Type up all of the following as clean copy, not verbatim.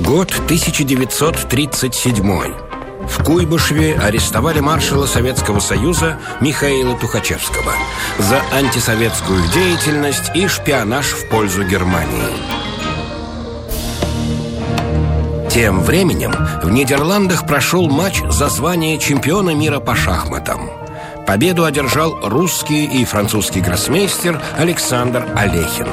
Год 1937. В Куйбышеве арестовали маршала Советского Союза Михаила Тухачевского за антисоветскую деятельность и шпионаж в пользу Германии. Тем временем в Нидерландах прошел матч за звание чемпиона мира по шахматам. Победу одержал русский и французский гроссмейстер Александр Алехин.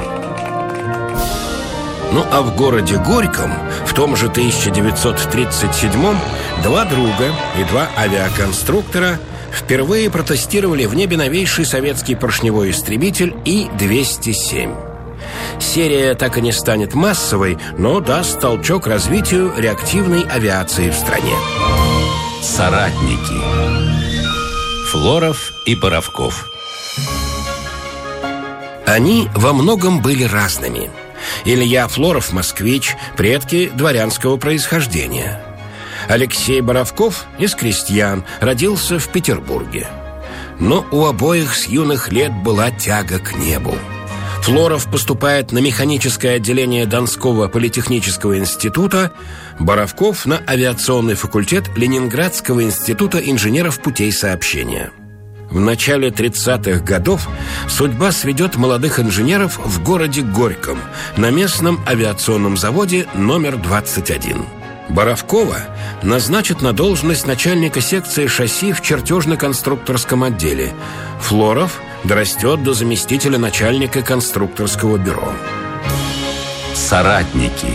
Ну а в городе Горьком в том же 1937-м два друга и два авиаконструктора впервые протестировали в небе новейший советский поршневой истребитель И-207. Серия так и не станет массовой, но даст толчок развитию реактивной авиации в стране. Соратники. Флоров и Боровков. Они во многом были разными. Илья Флоров – москвич, предки дворянского происхождения. Алексей Боровков из крестьян, родился в Петербурге. Но у обоих с юных лет была тяга к небу. Флоров поступает на механическое отделение Донского политехнического института, Боровков на авиационный факультет Ленинградского института инженеров путей сообщения. В начале 30-х годов судьба сведет молодых инженеров в городе Горьком на местном авиационном заводе номер 21. Боровкова назначат на должность начальника секции шасси в чертежно-конструкторском отделе. Флоров дорастет до заместителя начальника конструкторского бюро. Соратники.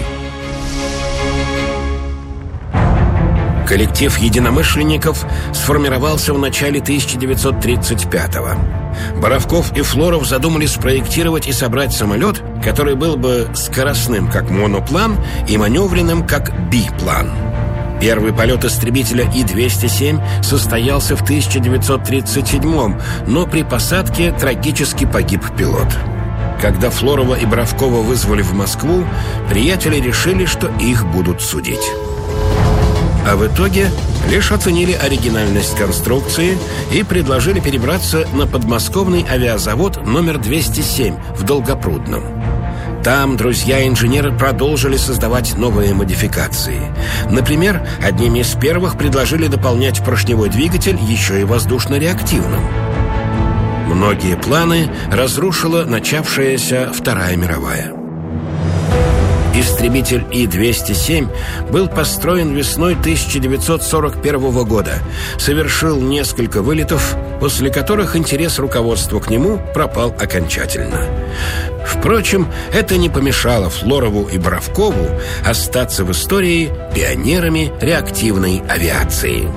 Коллектив единомышленников сформировался в начале 1935-го. Боровков и Флоров задумали спроектировать и собрать самолет, который был бы скоростным, как моноплан, и маневренным, как биплан. Первый полет истребителя И-207 состоялся в 1937-м, но при посадке трагически погиб пилот. Когда Флорова и Боровкова вызвали в Москву, приятели решили, что их будут судить. А в итоге лишь оценили оригинальность конструкции и предложили перебраться на подмосковный авиазавод номер 207 в Долгопрудном. Там друзья-инженеры продолжили создавать новые модификации. Например, одними из первых предложили дополнять поршневой двигатель еще и воздушно-реактивным. Многие планы разрушила начавшаяся Вторая мировая. Истребитель И-207 был построен весной 1941 года, совершил несколько вылетов, после которых интерес руководства к нему пропал окончательно. Впрочем, это не помешало Флорову и Боровкову остаться в истории пионерами реактивной авиации.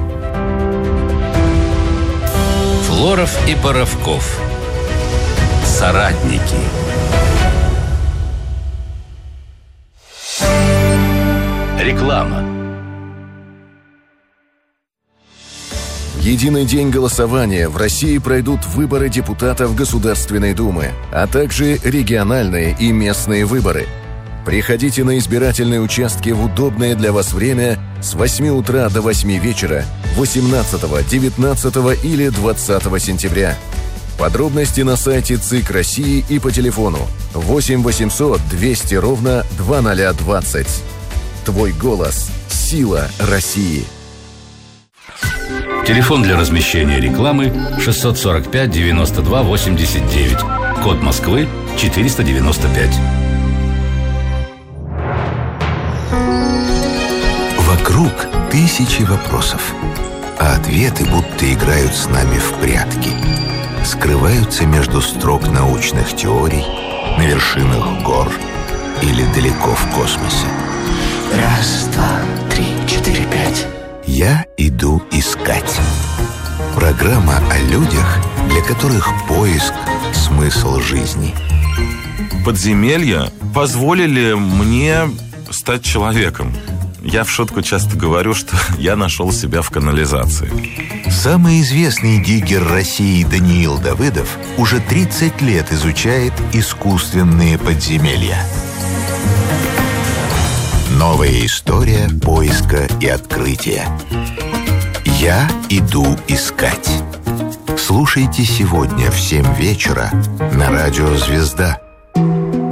Флоров и Боровков. Соратники. Реклама. В единый день голосования в России пройдут выборы депутатов Государственной Думы, а также региональные и местные выборы. Приходите на избирательные участки в удобное для вас время с 8 утра до 8 вечера 18, 19 или 20 сентября. Подробности на сайте ЦИК России и по телефону 8 800 200 ровно 2020. Твой голос – сила России. Телефон для размещения рекламы 645 92 89. Код Москвы 495. Вокруг тысячи вопросов, а ответы будто играют с нами в прятки. Скрываются между строк научных теорий, на вершинах гор или далеко в космосе. Раз, два, три, четыре, пять. Я иду искать. Программа о людях, для которых поиск – смысл жизни. Подземелья позволили мне стать человеком. Я в шутку часто говорю, что я нашел себя в канализации. Самый известный диггер России Даниил Давыдов уже 30 лет изучает искусственные подземелья. Новая история поиска и открытия. Я иду искать. Слушайте сегодня в 7 вечера на радио «Звезда».